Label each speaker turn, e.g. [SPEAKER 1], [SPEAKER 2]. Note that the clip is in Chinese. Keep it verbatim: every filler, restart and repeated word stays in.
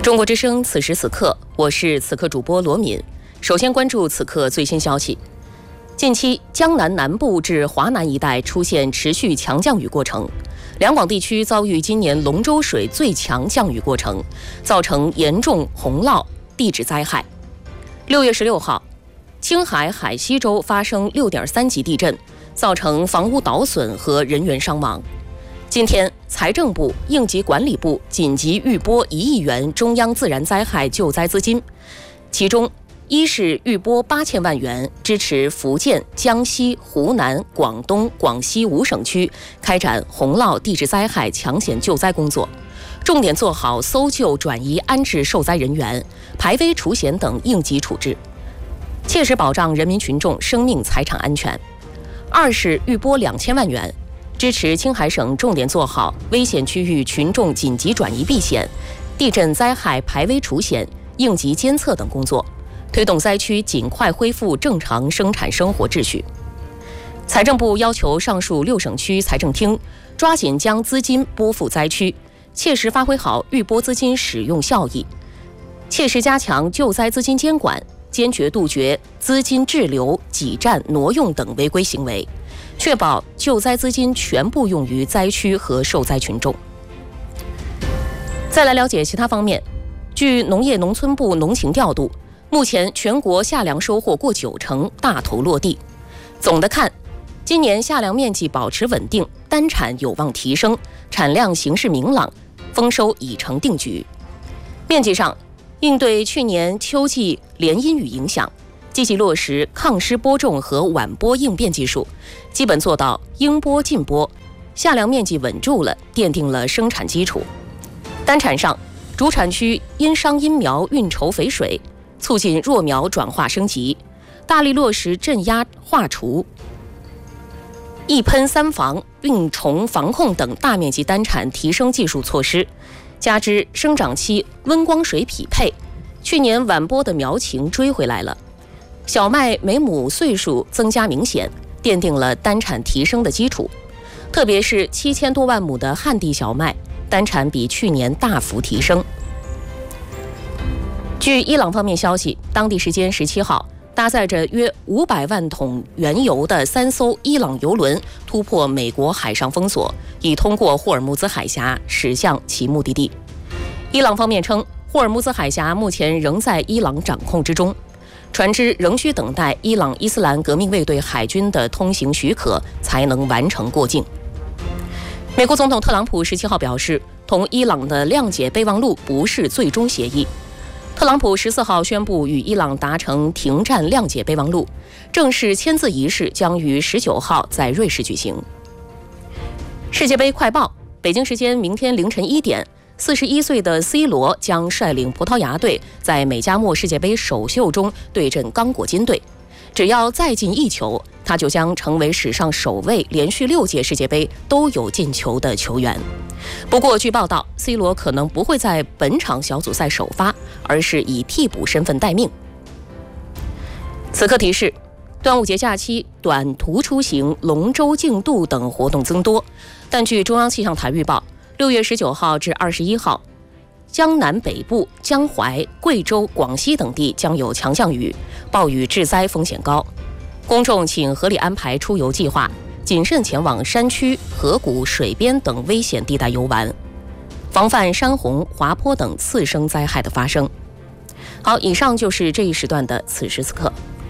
[SPEAKER 1] 中国之声，此时此刻，我是此刻主播罗敏。首先关注此刻最新消息。近期，江南南部至华南一带出现持续强降雨过程，两广地区遭遇今年龙舟水最强降雨过程，造成严重洪涝、地质灾害。六月十六号，青海海西州发生六点三级地震，造成房屋倒损和人员伤亡。今天，财政部、应急管理部紧急预拨一亿元中央自然灾害救灾资金，其中一是预拨八千万元支持福建、江西、湖南、广东、广西五省区开展洪涝地质灾害抢险救灾工作，重点做好搜救、转移、安置受灾人员、排危除险等应急处置，切实保障人民群众生命财产安全。二是预拨两千万元支持青海省重点做好危险区域群众紧急转移避险、地震灾害排危除险、应急监测等工作，推动灾区尽快恢复正常生产生活秩序。财政部要求上述六省区财政厅抓紧将资金拨付灾区，切实发挥好预拨资金使用效益，切实加强救灾资金监管，坚决杜绝资金滞留、挤占、挪用等违规行为，确保救灾资金全部用于灾区和受灾群众。再来了解其他方面，据农业农村部农情调度，目前全国夏粮收获过九成，大头落地。总的看，今年夏粮面积保持稳定，单产有望提升，产量形势明朗，丰收已成定局。面积上，应对去年秋季连阴雨影响，积极落实抗湿播种和晚播应变技术，基本做到应播尽播，夏粮面积稳住了，奠定了生产基础。单产上，主产区因伤因苗运筹肥水，促进弱苗转化升级，大力落实镇压化除、一喷三防、病虫防控等大面积单产提升技术措施，加之生长期温光水匹配，去年晚播的苗情追回来了，小麦每亩岁数增加明显，奠定了单产提升的基础。特别是七千多万亩的旱地小麦，单产比去年大幅提升。据伊朗方面消息，当地时间十七号，搭载着约五百万桶原油的三艘伊朗油轮突破美国海上封锁，已通过霍尔木兹海峡驶向其目的地。伊朗方面称，霍尔木兹海峡目前仍在伊朗掌控之中，船只仍需等待伊朗伊斯兰革命卫队海军的通行许可才能完成过境。美国总统特朗普十七号表示，同伊朗的谅解备忘录不是最终协议。特朗普十四号宣布与伊朗达成停战谅解备忘录，正式签字仪式将于十九号在瑞士举行。世界杯快报，北京时间明天凌晨一点，四十一岁的 C 罗将率领葡萄牙队在美加墨世界杯首秀中对阵刚果金队。只要再进一球，他就将成为史上首位连续六届世界杯都有进球的球员。不过，据报道 ，C 罗可能不会在本场小组赛首发，而是以替补身份待命。此刻提示：端午节假期，短途出行、龙舟竞渡等活动增多，但据中央气象台预报，六月十九号至二十一号，江南北部、江淮、贵州、广西等地将有强降雨，暴雨致灾风险高，公众请合理安排出游计划，谨慎前往山区、河谷、水边等危险地带游玩，防范山洪、滑坡等次生灾害的发生。好，以上就是这一时段的此时此刻。